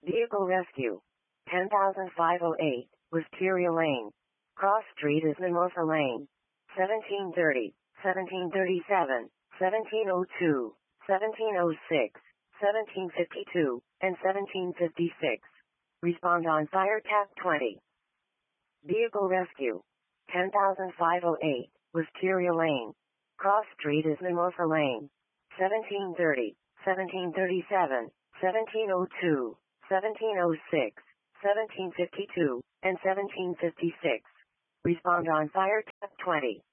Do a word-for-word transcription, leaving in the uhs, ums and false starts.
Vehicle rescue. ten thousand five hundred eight, Wisteria Lane. Cross Street is Mimosa Lane. seventeen thirty, seventeen thirty-seven, seventeen oh two, seventeen oh six, seventeen fifty-two, and seventeen fifty-six. Respond on Fire Tap twenty. Vehicle rescue. ten thousand five hundred eight, Wisteria Lane. Cross Street is Mimosa Lane. seventeen thirty, seventeen thirty-seven, seventeen oh two, seventeen oh six, seventeen fifty-two, and seventeen fifty-six. Respond on Fire Tap twenty.